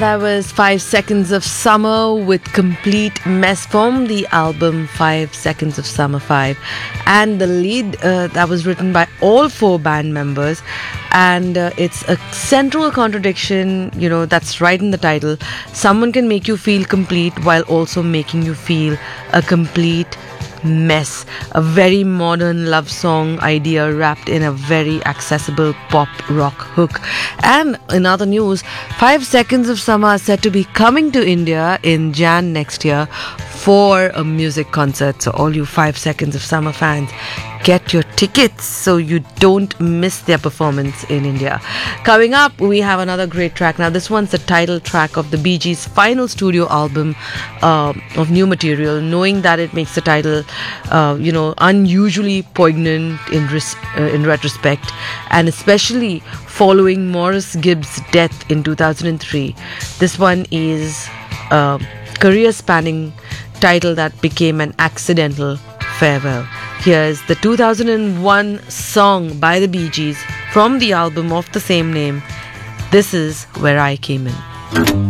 that was 5 Seconds of Summer with Complete Mess from the album 5 Seconds of Summer 5. And the lead that was written by all 4 band members. And it's a central contradiction, that's right in the title. Someone can make you feel complete while also making you feel a complete mess. A very modern love song idea wrapped in a very accessible pop rock hook. And in other news, 5 Seconds of Summer are said to be coming to India in Jan next year for a music concert. So all you 5 Seconds of Summer fans, get your tickets so you don't miss their performance in India. Coming up, we have another great track. Now, this one's the title track of the Bee Gees' final studio album of new material, knowing that it makes the title, unusually poignant in retrospect, and especially following Maurice Gibbs' death in 2003. This one is a career-spanning title that became an accidental farewell. Here's the 2001 song by the Bee Gees from the album of the same name. This is Where I Came In.